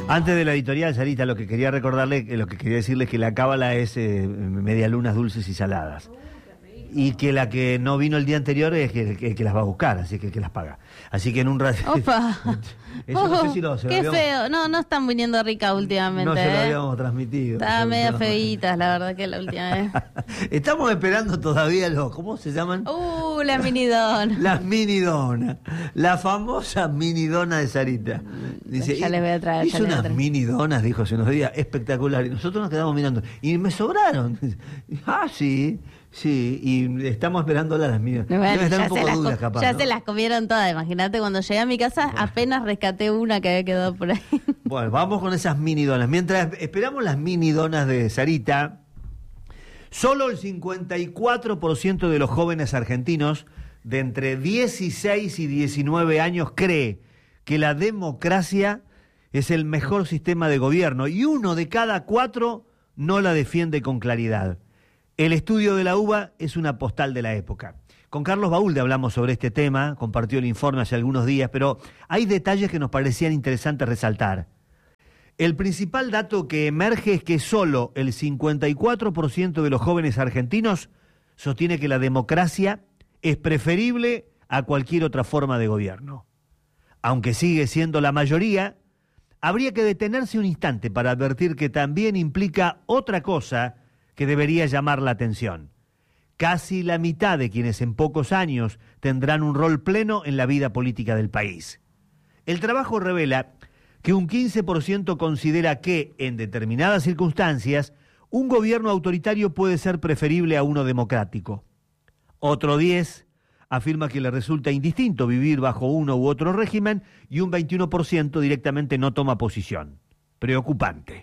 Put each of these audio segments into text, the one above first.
Antes de la editorial, Sarita, lo que quería decirle es que la cábala es medialunas dulces y saladas. Y que la que no vino el día anterior es que las va a buscar, así que las paga. Así que en un rato... ¡Opa! Eso no sé si ¡Qué feo! No están viniendo ricas últimamente. No se lo habíamos transmitido. Estaban medio feitas, la verdad, que la última vez. Estamos esperando todavía ¿cómo se llaman? La mini dona. Las mini donas. La famosa mini dona de Sarita. Dice, ya les voy a traer. Hizo unas mini donas, dijo hace unos días, espectacular. Y nosotros nos quedamos mirando. Y me sobraron. Sí, y estamos esperándolas las mías. Bueno, deben estar un poco duras, capaz. Ya ¿no? Se las comieron todas. Imagínate, cuando llegué a mi casa, apenas rescaté una que había quedado por ahí. Bueno, vamos con esas mini donas. Mientras esperamos las mini donas de Sarita, solo el 54% de los jóvenes argentinos de entre 16 y 19 años cree que la democracia es el mejor sistema de gobierno y 1 de cada 4 no la defiende con claridad. El estudio de la UBA es una postal de la época. Con Carlos Baúlde hablamos sobre este tema, compartió el informe hace algunos días, pero hay detalles que nos parecían interesantes resaltar. El principal dato que emerge es que solo el 54% de los jóvenes argentinos sostiene que la democracia es preferible a cualquier otra forma de gobierno. Aunque sigue siendo la mayoría, habría que detenerse un instante para advertir que también implica otra cosa que debería llamar la atención. Casi la mitad de quienes en pocos años tendrán un rol pleno en la vida política del país. El trabajo revela que un 15% considera que, en determinadas circunstancias, un gobierno autoritario puede ser preferible a uno democrático. Otro 10% afirma que le resulta indistinto vivir bajo uno u otro régimen y un 21% directamente no toma posición. Preocupante.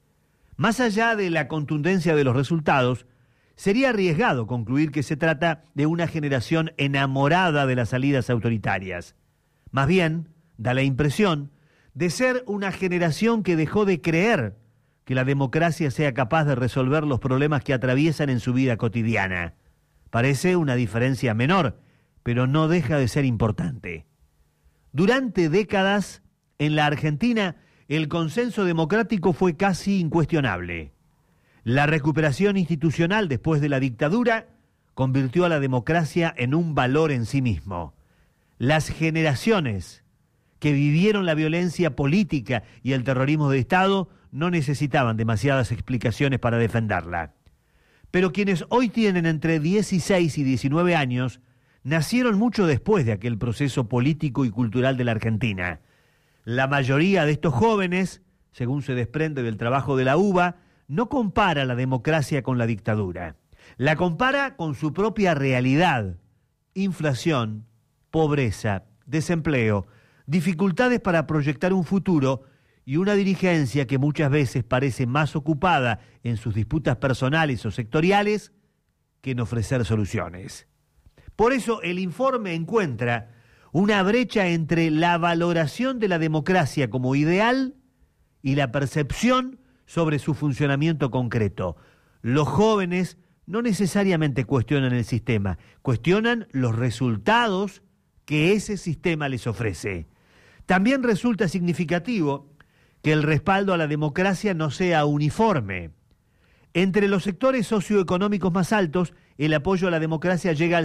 Más allá de la contundencia de los resultados, sería arriesgado concluir que se trata de una generación enamorada de las salidas autoritarias. Más bien, da la impresión de ser una generación que dejó de creer que la democracia sea capaz de resolver los problemas que atraviesan en su vida cotidiana. Parece una diferencia menor, pero no deja de ser importante. Durante décadas, en la Argentina, el consenso democrático fue casi incuestionable. La recuperación institucional después de la dictadura convirtió a la democracia en un valor en sí mismo. Las generaciones que vivieron la violencia política y el terrorismo de Estado no necesitaban demasiadas explicaciones para defenderla. Pero quienes hoy tienen entre 16 y 19 años nacieron mucho después de aquel proceso político y cultural de la Argentina. La mayoría de estos jóvenes, según se desprende del trabajo de la UBA, no compara la democracia con la dictadura. La compara con su propia realidad. Inflación, pobreza, desempleo, dificultades para proyectar un futuro y una dirigencia que muchas veces parece más ocupada en sus disputas personales o sectoriales que en ofrecer soluciones. Por eso el informe encuentra una brecha entre la valoración de la democracia como ideal y la percepción sobre su funcionamiento concreto. Los jóvenes no necesariamente cuestionan el sistema, cuestionan los resultados que ese sistema les ofrece. También resulta significativo que el respaldo a la democracia no sea uniforme. Entre los sectores socioeconómicos más altos, el apoyo a la democracia llega al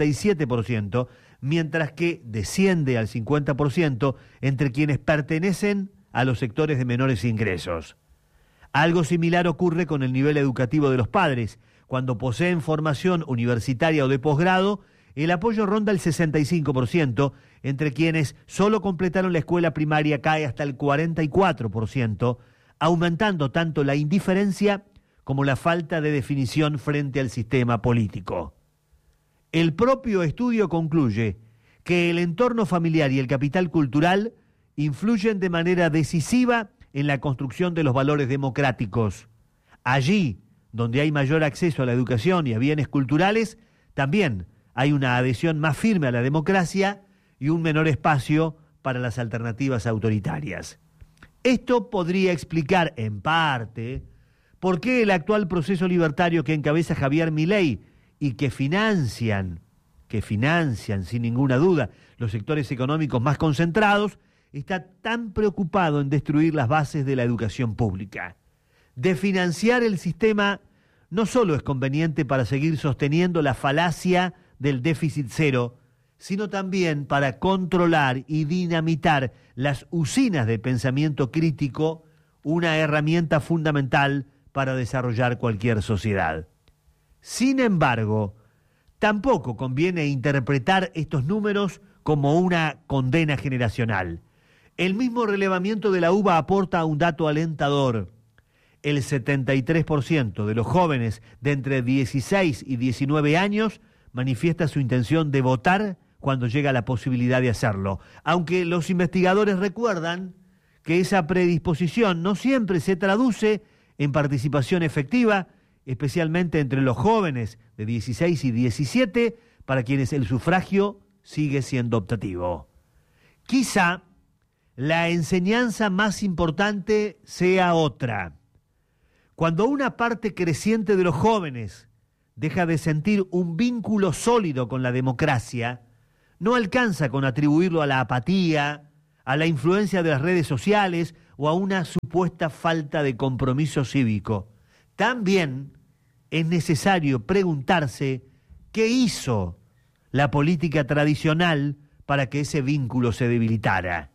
67%, mientras que desciende al 50% entre quienes pertenecen a los sectores de menores ingresos. Algo similar ocurre con el nivel educativo de los padres. Cuando poseen formación universitaria o de posgrado, el apoyo ronda el 65%, entre quienes solo completaron la escuela primaria cae hasta el 44%, aumentando tanto la indiferencia como la falta de definición frente al sistema político. El propio estudio concluye que el entorno familiar y el capital cultural influyen de manera decisiva en la construcción de los valores democráticos. Allí, donde hay mayor acceso a la educación y a bienes culturales, también hay una adhesión más firme a la democracia y un menor espacio para las alternativas autoritarias. Esto podría explicar, en parte, por qué el actual proceso libertario que encabeza Javier Milei y que financian sin ninguna duda los sectores económicos más concentrados, está tan preocupado en destruir las bases de la educación pública. Desfinanciar el sistema no solo es conveniente para seguir sosteniendo la falacia del déficit cero, sino también para controlar y dinamitar las usinas de pensamiento crítico, una herramienta fundamental para desarrollar cualquier sociedad. Sin embargo, tampoco conviene interpretar estos números como una condena generacional. El mismo relevamiento de la UBA aporta un dato alentador. El 73% de los jóvenes de entre 16 y 19 años manifiesta su intención de votar cuando llega la posibilidad de hacerlo, aunque los investigadores recuerdan que esa predisposición no siempre se traduce en participación efectiva, especialmente entre los jóvenes de 16 y 17, para quienes el sufragio sigue siendo optativo. Quizá la enseñanza más importante sea otra. Cuando una parte creciente de los jóvenes deja de sentir un vínculo sólido con la democracia, no alcanza con atribuirlo a la apatía, a la influencia de las redes sociales o a una supuesta falta de compromiso cívico. También es necesario preguntarse qué hizo la política tradicional para que ese vínculo se debilitara.